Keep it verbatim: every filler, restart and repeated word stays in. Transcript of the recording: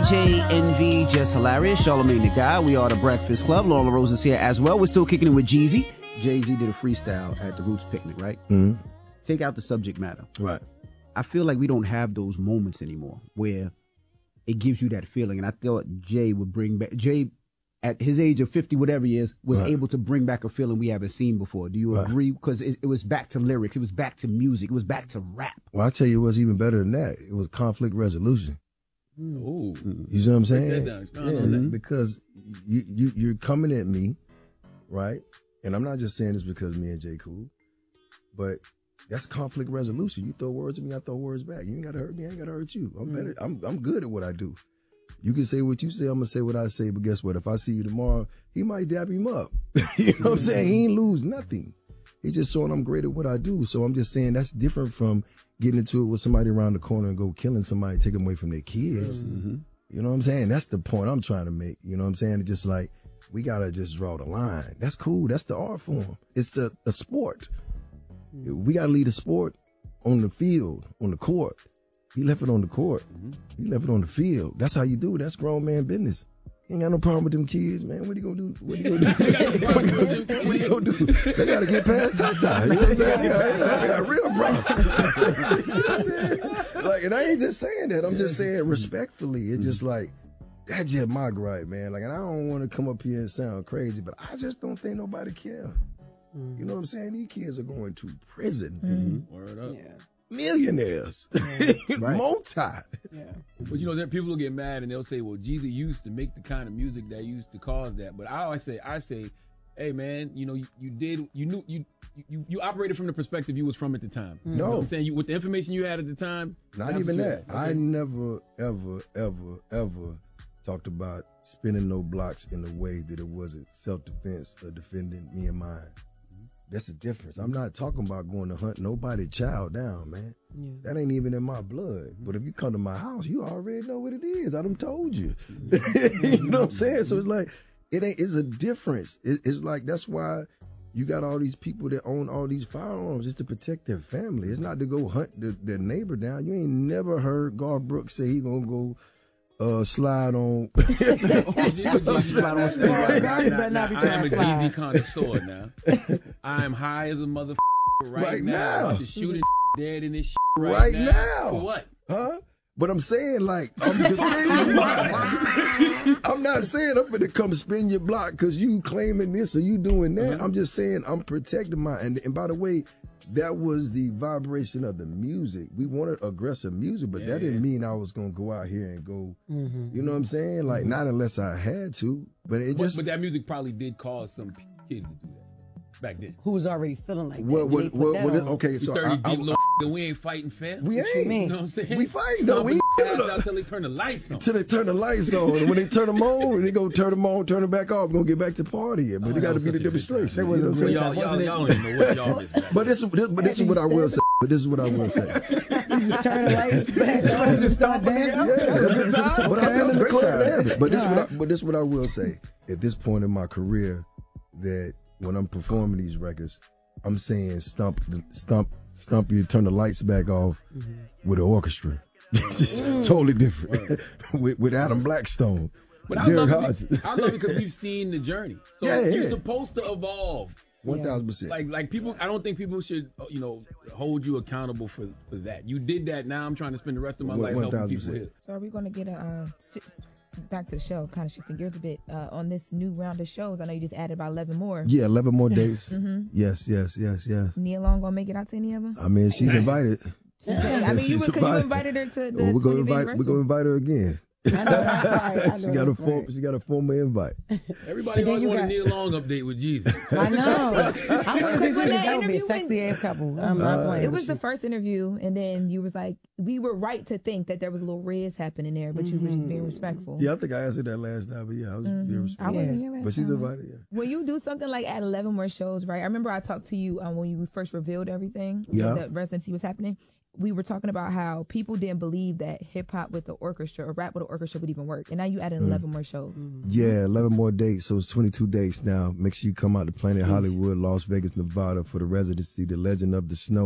D J Envy, Just Hilarious, Charlamagne the Guy. We are the Breakfast Club. Lola Rose is here as well. We're still kicking it with Jeezy. Jay-Z did a freestyle at the Roots Picnic, right? Mm-hmm. Take out the subject matter. Right. I feel like we don't have those moments anymore where it gives you that feeling. And I thought Jay would bring back, Jay, at his age of fifty, whatever he is, was right. able to bring back a feeling we haven't seen before. Do you right. agree? Because it, it was back to lyrics. It was back to music. It was back to rap. Well, I tell you what's even better than that. It was conflict resolution. Ooh. You see what I'm saying? Break that down. Expound yeah, on that. Because you, you, you're coming at me, right? And I'm not just saying this because me and Jay cool, but that's conflict resolution. You throw words at me, I throw words back. You ain't got to hurt me, I ain't got to hurt you. I'm mm. better. I'm I'm good at what I do. You can say what you say, I'm going to say what I say, but guess what? If I see you tomorrow, he might dap him up. You know what I'm saying? He ain't lose nothing. He just showing I'm great at what I do. So I'm just saying that's different from getting into it with somebody around the corner and go killing somebody, take them away from their kids. Mm-hmm. You know what I'm saying? That's the point I'm trying to make. You know what I'm saying? It's just like, we got to just draw the line. That's cool. That's the art form. It's a, a sport. We got to lead a sport on the field, on the court. He left it on the court. Mm-hmm. He left it on the field. That's how you do it. That's grown man business. He ain't got no problem with them kids, man. What are you gonna do? What are you gonna do? What are you gonna do? They gotta get past Tata. You know what I'm saying? That's real problem. You know what I'm saying? Like, and I ain't just saying that. I'm just saying respectfully. It's just like, that's just my gripe, man. Like, and I don't want to come up here and sound crazy, but I just don't think nobody care. Mm-hmm. You know what I'm saying? These kids are going to prison. Mm-hmm. Word up. Yeah. Millionaires. Right. Multi. Yeah. But you know, there people will get mad and they'll say, well, Jeezy used to make the kind of music that used to cause that. But I always say, I say, hey man, you know, you, you did, you knew, you, you you operated from the perspective you was from at the time. No. You know what I'm saying? You, with the information you had at the time. Not even that. Okay. I never, ever, ever, ever talked about spinning no blocks in a way that it wasn't self-defense or defending me and mine. That's the difference. I'm not talking about going to hunt nobody child down, man. Yeah. That ain't even in my blood. But if you come to my house, you already know what it is. I done told you. You know what I'm saying? So it's like, it ain't, it's a difference. It, it's like, that's why you got all these people that own all these firearms just to protect their family. It's not to go hunt the, their neighbor down. You ain't never heard Garth Brooks say he gonna go Uh, slide on. slide on stage. Right now, now, now, I am a Jeezy connoisseur now. I am high as a motherfucker right, right now. now. To shooting dead in this shit right, right now. now. For what? Huh? But I'm saying, like, I'm defending mine. I'm not saying I'm gonna come spin your block because you claiming this or you doing that. Uh-huh. I'm just saying I'm protecting mine. And, and by the way, that was the vibration of the music. We wanted aggressive music, but yeah, that didn't yeah. mean I was going to go out here and go, mm-hmm. you know what I'm saying? Like, mm-hmm. not unless I had to, but it just... But, but that music probably did cause some kids to do that back then. Who was already feeling like well, that? Well, well, well, okay, so... thirty I, deep, I, little I, we ain't fighting fair. We ain't. You, you know what I'm saying? We fighting, though. We ain't out till they turn the lights on. Till they turn the lights on. And when they turn them on, they go turn them on, turn them back off. We're going to get back to partying. But oh, it got to be the demonstration. You know y'all, y'all, y'all don't even know what y'all is. But this, this, but this is what I will say. But this is what I will say. You just turn the lights back on and start dancing? Yeah, that's the time. But I've been in the club to have it. But this, what I, but this is what I will say. At this point in my career, that when I'm performing these records, I'm saying stump, stump, stump you, turn the lights back off mm-hmm. with an orchestra. Just mm. totally different. with, with Adam Blackstone. But I love, it, I love it because we've seen the journey. So yeah, you're yeah. supposed to evolve. One thousand percent. Like, like people, I don't think people should, you know, hold you accountable for, for that. You did that. Now I'm trying to spend the rest of my life helping people here. So are we going to get a uh, back to the show? Kind of shifting gears a bit uh, on this new round of shows. I know you just added about eleven more. Yeah, eleven more days. mm-hmm. Yes, yes, yes, yes. Nia Long gonna make it out to any of them? I mean, she's invited. She's I mean, you, you invited her to the. Well, we're gonna invite. We're gonna invite her again. I know that's right. I know she got a form, right. she got a formal invite. Everybody always want got... a Nia Long update with Jeezy. I know. I was that, that would be a sexy ass couple. I'm not playing. It was the first interview, and then you was like, we were right to think that there was a little riz happening there, but mm-hmm. you were just being respectful. Yeah, I think I answered that last time, but yeah, I was mm-hmm. being respectful. I wasn't here last But she's time. invited. Yeah. When you do something like add eleven more shows, right? I remember I talked to you um, when you first revealed everything. Yeah. The residency was happening. We were talking about how people didn't believe that hip hop with the orchestra or rap with the orchestra would even work. And now you added mm. eleven more shows. Mm. Yeah, eleven more dates. So it's twenty-two dates now. Make sure you come out to Planet Hollywood, Las Vegas, Nevada for the residency, The Legend of the Snow.